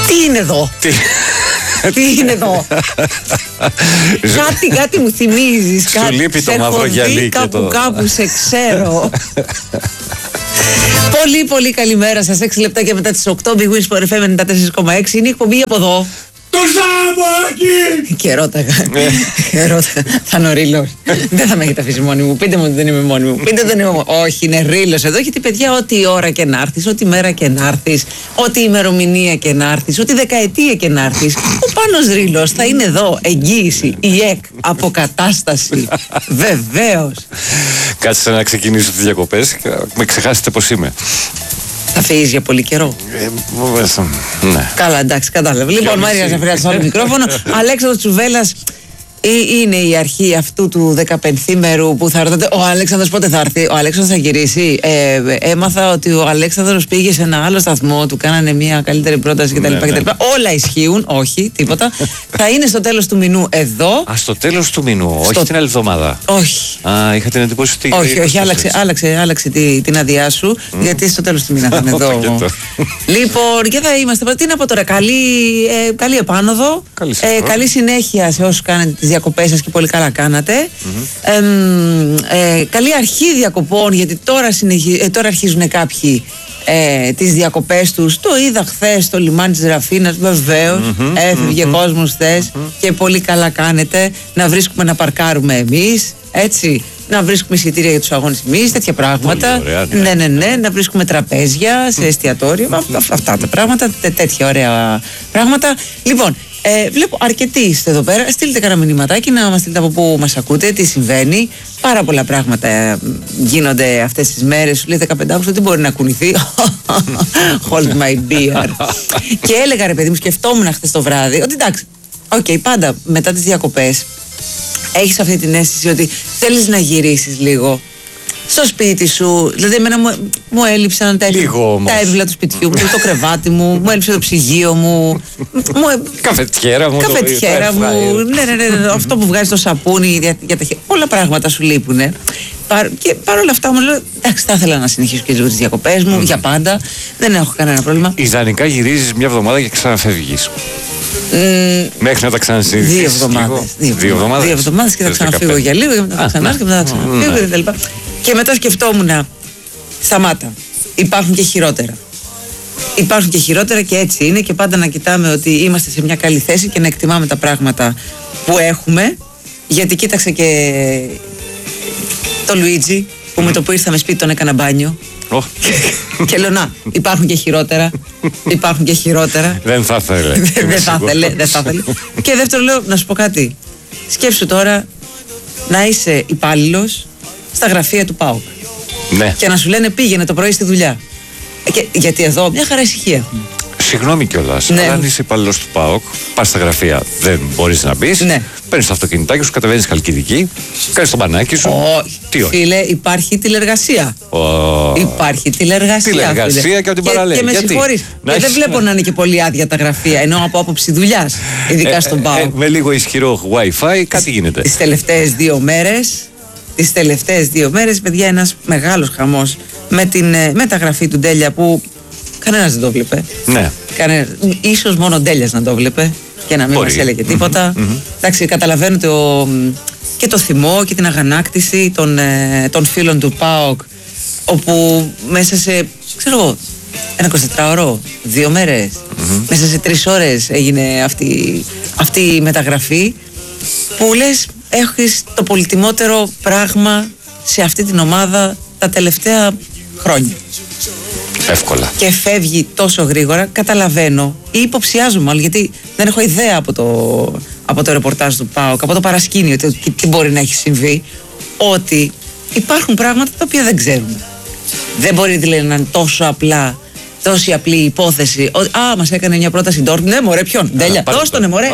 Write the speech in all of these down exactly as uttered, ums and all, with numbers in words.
Τι είναι εδώ? Τι, Τι είναι εδώ? κάτι, κάτι μου θυμίζεις. Σου λείπει το μαύρο γυαλί. Κάπου το... κάπου σε ξέρω. Πολύ πολύ καλημέρα σας. έξι λεπτάκια μετά τις οκτώ. Big Wins for εφ εμ ενενήντα τέσσερα κόμμα έξι. Είναι η εκπομπή από εδώ. Το Σάββακι! Και ρώταγα. Ρώταγα. Θα είναι ο Ρήλος. Δεν θα με έχετε αφήσει μόνη μου. Πείτε μου ότι δεν είμαι μόνη μου. Πείτε δεν είμαι μόνη μου. Όχι, είναι Ρήλος εδώ. Γιατί παιδιά, ό,τι ώρα και να έρθεις, ό,τι μέρα και να έρθεις, ό,τι ημερομηνία και να έρθεις, ό,τι δεκαετία και να έρθεις, ο Πάνος Ρήλος θα είναι εδώ. Εγγύηση, η ΕΚ, αποκατάσταση. Βεβαίως. Κάτσε να ξεκινήσω τις διακοπές και με ξεχάσετε πως είμαι. Θα φύγεις για πολύ καιρό. Ε, ναι. Καλά, εντάξει, κατάλαβα. Λοιπόν, Μάρια Ζαφριά στο άλλο μικρόφωνο. Αλέξανδρος Τσουβέλλας είναι η αρχή αυτού του δεκαπενθήμερου που θα ρωτάτε. Ο Αλέξανδρος πότε θα έρθει? Ο Αλέξανδρος θα γυρίσει. Ε, έμαθα ότι ο Αλέξανδρος πήγε σε ένα άλλο σταθμό, του κάνανε μια καλύτερη πρόταση κτλ. Ναι, ναι. Όλα ισχύουν, όχι, τίποτα. Θα είναι στο τέλος του μηνού εδώ. Α, στο τέλος του μηνού, στο... όχι την άλλη εβδομάδα. Όχι. Α, είχα την εντύπωση ότι. Όχι, όχι, άλλαξε, άλλαξε, άλλαξε τη, την άδειά σου, mm. γιατί στο τέλος του μήνα θα είναι εδώ. Λοιπόν, και θα είμαστε. Τι να πω τώρα, καλή, ε, καλή επάνωδο. Καλή, ε, καλή συνέχεια σε όσους κάνετε τις διακοπές σας και πολύ καλά κάνατε. Mm-hmm. Ε, ε, καλή αρχή διακοπών, γιατί τώρα, συνεχι... ε, τώρα αρχίζουν κάποιοι ε, τις διακοπές τους. Το είδα χθες στο λιμάνι της Ραφίνας, βεβαίως. Mm-hmm. Έφυγε mm-hmm. κόσμος χθες mm-hmm. και πολύ καλά κάνετε. Να βρίσκουμε να παρκάρουμε εμείς, έτσι. Να βρίσκουμε εισιτήρια για τους αγώνες εμείς, τέτοια πράγματα. Ωραία, ναι. ναι, ναι, ναι. Να βρίσκουμε τραπέζια σε εστιατόριο. Αυτά τα πράγματα, τέτοια ωραία πράγματα. Λοιπόν, ε, βλέπω αρκετοί είστε εδώ πέρα. Στείλτε κανένα μηνυματάκι να μας στείλετε από πού μας ακούτε, τι συμβαίνει. Πάρα πολλά πράγματα ε, γίνονται αυτές τις μέρες. Σου λέει δεκαπέντε Αυγούστου, τι μπορεί να κουνηθεί. Hold my beer. Και έλεγα, ρε παιδί μου, σκεφτόμουν χθες το βράδυ ότι εντάξει, οκ, okay, πάντα μετά τις διακοπές έχεις αυτή την αίσθηση ότι θέλεις να γυρίσεις λίγο στο σπίτι σου. Δηλαδή εμένα μου, μου έλειψαν τα, τα έβυλα του σπιτιού μου, το κρεβάτι μου, μου έλειψε το ψυγείο μου, μου καφετιέρα μου, καφετιέρα μου, ναι, ναι, ναι, ναι, αυτό που βγάζει το σαπούνι για, για τα χέρια. Πολλά πράγματα σου λείπουν. Παρ, και παρόλα αυτά όμως λέω, εντάξει, θα ήθελα να συνεχίσω και λίγο τις διακοπές μου, mm. για πάντα. Δεν έχω κανένα πρόβλημα. Ιδανικά γυρίζεις μια εβδομάδα και ξαναφεύγεις. Mm, Μέχρι να τα ξανασυνηθίσεις. Δύο εβδομάδες. Δύο, δύο εβδομάδες. Δύο εβδομάδες και θα ξαναφύγω για λίγο και μετά θα ξανάρθω και μετά θα ξαναφύγω και τα λοιπά. Και μετά σκεφτόμουν, σταμάτα. Υπάρχουν και χειρότερα. Υπάρχουν και χειρότερα και έτσι είναι, και πάντα να κοιτάμε ότι είμαστε σε μια καλή θέση και να εκτιμάμε τα πράγματα που έχουμε. Γιατί κοίταξε και το Λουίτζι που με το που ήρθαμε σπίτι τον έκανα μπάνιο. Oh. Και λέω να, υπάρχουν και χειρότερα. Υπάρχουν και χειρότερα. Δεν θα ήθελε. Δεν θα ήθελε, δεν θα ήθελε. Και δεύτερο λέω, να σου πω κάτι. Σκέψου τώρα να είσαι υπάλληλος στα γραφεία του ΠΑΟΚ. Ναι. Και να σου λένε πήγαινε το πρωί στη δουλειά. Και, γιατί εδώ μια χαρά ησυχία έχουμε. Συγγνώμη κιόλας, ναι. Αν είσαι υπάλληλος του ΠΑΟΚ, πας στα γραφεία, δεν μπορείς να μπεις. Ναι. Παίρνεις το αυτοκινητάκι σου, κατεβαίνεις Χαλκιδική, κάνεις το μπανάκι σου. Όχι. Τι όχι. Φίλε, υπάρχει τηλεργασία. Oh. Υπάρχει τηλεργασία. Τηλεργασία φίλε. Και από την παραλία. Και, και με συγχωρείς. Δεν έχεις... βλέπω να είναι και πολύ άδεια τα γραφεία, ενώ από άποψη δουλειάς, ειδικά ε, στον ΠΑΟΚ. Ε, με λίγο ισχυρό Wi-Fi, κάτι γίνεται. Τις τελευταίες δύο μέρες, τις τελευταίες δύο μέρες, παιδιά, ένας μεγάλος χαμός με την ε, μεταγραφή του Ντέλια που κανένας δεν το βλέπε. Ναι. Κανένας, ίσως μόνο ο Ντέλιας να το βλέπε και να μην μας έλεγε τίποτα. Mm-hmm. Εντάξει, καταλαβαίνω το, και το θυμό και την αγανάκτηση των, ε, των φίλων του ΠΑΟΚ, όπου μέσα σε, ξέρω εγώ, ένα εικοσιτετράωρο, δύο μέρες, mm-hmm. μέσα σε τρεις ώρες έγινε αυτή, αυτή η μεταγραφή, που λες έχεις το πολυτιμότερο πράγμα σε αυτή την ομάδα τα τελευταία χρόνια. Εύκολα. Και φεύγει τόσο γρήγορα. Καταλαβαίνω ή υποψιάζομαι μάλλον, γιατί δεν έχω ιδέα από το, από το ρεπορτάζ του ΠΑΟΚ, από το παρασκήνιο, τι, τι μπορεί να έχει συμβεί, ότι υπάρχουν πράγματα τα οποία δεν ξέρουμε. Δεν μπορεί δηλαδή να είναι τόσο απλά, τόση απλή υπόθεση. Ότι, α, μας έκανε μια πρόταση Ντόρκ. Ναι, μωρέ, ποιον? Ντέλια. Δώσ' τον, μωρέ.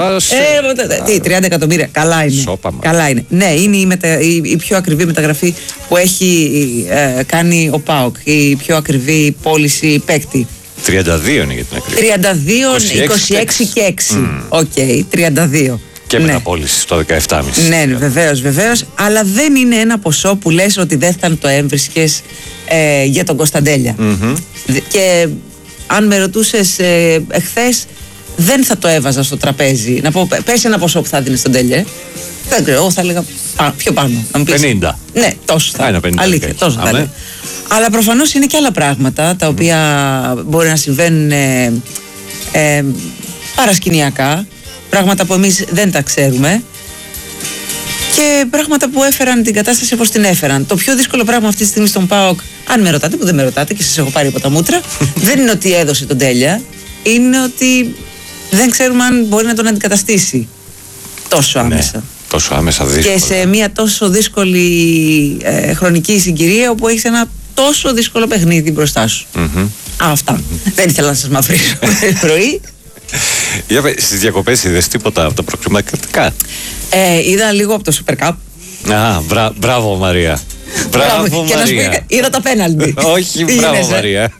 Ε, τι, τριάντα εκατομμύρια. Καλά είναι. Σώπα, Καλά είναι. Ναι, είναι η, μετα, η, η πιο ακριβή μεταγραφή που έχει ε, κάνει ο ΠΑΟΚ. Η πιο ακριβή πώληση παίκτη. τριάντα δύο είναι για την ακριβή. τριάντα δύο, είκοσι έξι και έξι. Οκ, okay, τριάντα δύο. Και ναι. μεταπώληση στο δεκαεπτά κόμμα πέντε. Ναι, ναι, βεβαίως, βεβαίως. Αλλά δεν είναι ένα ποσό που λες ότι δεν θα το έβρισκες ε, για τον Κωνσταντέλια. Mm-hmm. Και αν με ρωτούσες ε, εχθές, δεν θα το έβαζα στο τραπέζι. Να πω, πες ένα ποσό που θα δίνει στον Τέλια. Δεν ξέρω, εγώ θα έλεγα πά, πιο πάνω. Να πεις, πενήντα. Ναι, τόσο θα έλεγα. Αλήθεια, τόσο θα έλεγα. Αλλά προφανώς είναι και άλλα πράγματα τα οποία mm. μπορεί να συμβαίνουν ε, ε, παρασκηνιακά. Πράγματα που εμείς δεν τα ξέρουμε. Και πράγματα που έφεραν την κατάσταση όπως την έφεραν. Το πιο δύσκολο πράγμα αυτή τη στιγμή στον ΠΑΟΚ, αν με ρωτάτε, που δεν με ρωτάτε και σας έχω πάρει από τα μούτρα, δεν είναι ότι έδωσε τον Τέλια, είναι ότι δεν ξέρουμε αν μπορεί να τον αντικαταστήσει τόσο άμεσα. Ναι, τόσο άμεσα δύσκολα. Και σε μια τόσο δύσκολη ε, χρονική συγκυρία όπου έχεις ένα τόσο δύσκολο παιχνίδι μπροστά σου. Mm-hmm. Α, αυτά. Mm-hmm. Δεν ήθελα να σας μαυρίσω πρωί. Για πες, στις διακοπές είδες τίποτα από τα προκριματικά? Ε, είδα λίγο από το Super Cup. Α, μπρα, μπράβο Μαρία. Μπράβο, μπράβο και Μαρία. Να σου πω, είδα τα πέναλτι. Όχι, μπράβο Μαρία.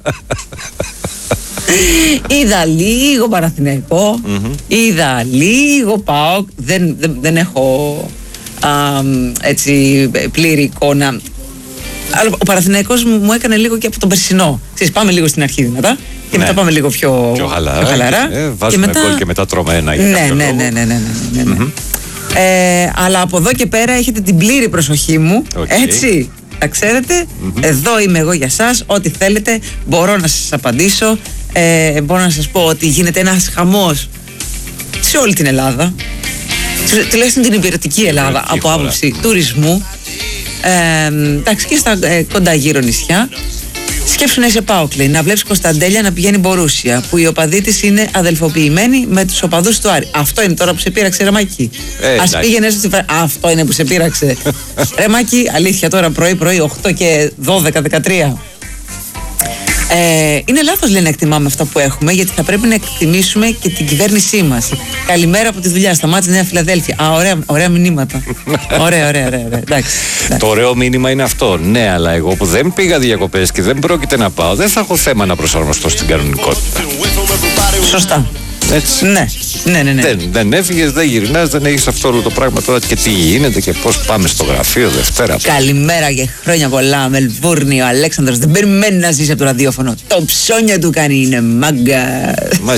Είδα λίγο Παναθηναϊκό, mm-hmm. είδα λίγο ΠΑΟΚ. Δεν, δεν, δεν έχω α, έτσι πλήρη εικόνα. Αλλά ο Παναθηναϊκός μου, μου έκανε λίγο και από τον περσινό. Ξέρεις, πάμε λίγο στην αρχή δυνατά και ναι. μετά πάμε λίγο πιο, πιο χαλαρά. Πιο χαλαρά. Ε, βάζουμε γκολ και, μετά... και μετά τρώμε ένα. Ναι, ναι, ναι, ναι, ναι, ναι, ναι, ναι. Mm-hmm. Ε, αλλά από εδώ και πέρα έχετε την πλήρη προσοχή μου. Okay. Έτσι. Τα ξέρετε. Mm-hmm. Εδώ είμαι εγώ για σας. Ό,τι θέλετε μπορώ να σας απαντήσω. Ε, μπορώ να σας πω ότι γίνεται ένας χαμός σε όλη την Ελλάδα. Τουλάχιστον την υπηρετική Ελλάδα από χώρα. Άποψη τουρισμού. Ε, εντάξει, και στα ε, κοντά γύρω νησιά. Σκέψου να είσαι ΠΑΟΚ, λέει, να βλέπεις Κωνσταντέλια να πηγαίνει Μπορούσια, που οι οπαδοί της είναι αδελφοποιημένοι με τους οπαδούς του Άρη. Αυτό είναι τώρα που σε πείραξε, Ρεμάκη. Ε, Ας πήγαινε έστω στη Φρα... Αυτό είναι που σε πείραξε. Ρεμάκη, αλήθεια τώρα πρωί-πρωί, οκτώ και δώδεκα δεκατρία. Ε, είναι λάθος, λέει, να εκτιμάμε αυτά που έχουμε, γιατί θα πρέπει να εκτιμήσουμε και την κυβέρνησή μας. Καλημέρα από τη δουλειά, σταμάτησε Νέα Φιλαδέλφια. Α, ωραία, ωραία μηνύματα. ωραία, ωραία, ωραία. ωραία. Εντάξει, εντάξει. Το ωραίο μήνυμα είναι αυτό. Ναι, αλλά εγώ που δεν πήγα διακοπές και δεν πρόκειται να πάω, δεν θα έχω θέμα να προσαρμοστώ στην κανονικότητα. Σωστά. Έτσι. Ναι, ναι, ναι, ναι. Δεν, δεν έφυγες, δεν γυρνάς, δεν έχεις αυτό όλο το πράγμα τώρα και τι γίνεται και πώς πάμε στο γραφείο Δευτέρα. Καλημέρα και χρόνια πολλά, Μελβούρνη. Ο Αλέξανδρος δεν περιμένει να ζήσει από το ραδιόφωνο. Το ψώνιο του κάνει, είναι μάγκα. Μα